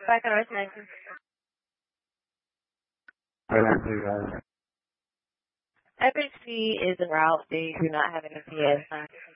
Back on our next. Guys. Epic C is a route they do not have an PS.